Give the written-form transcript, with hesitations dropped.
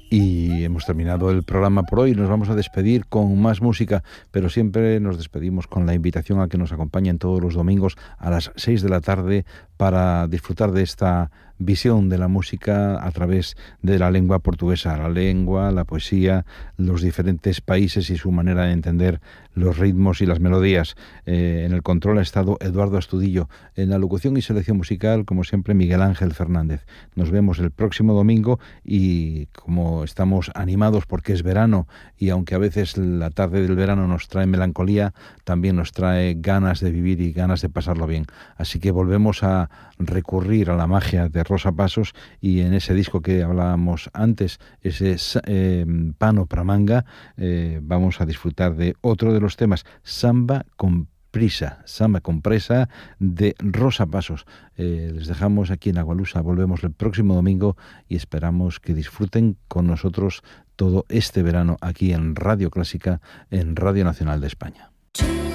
Y hemos terminado el programa por hoy. Nos vamos a despedir con más música, pero siempre nos despedimos con la invitación a que nos acompañen todos los domingos a las 6 de la tarde para disfrutar de esta visión de la música a través de la lengua portuguesa, la lengua, la poesía, los diferentes países y su manera de entender los ritmos y las melodías. En el control ha estado Eduardo Astudillo, en la locución y selección musical, como siempre, Miguel Ángel Fernández. Nos vemos el próximo domingo y como estamos animados porque es verano y aunque a veces la tarde del verano nos trae melancolía, también nos trae ganas de vivir y ganas de pasarlo bien. Así que volvemos a recurrir a la magia de Rosa Passos y en ese disco que hablábamos antes, ese Pano pra Manga, vamos a disfrutar de otro de los temas, Samba con presa de Rosa Passos. Les dejamos aquí en Agualusa, volvemos el próximo domingo y esperamos que disfruten con nosotros todo este verano aquí en Radio Clásica, en Radio Nacional de España.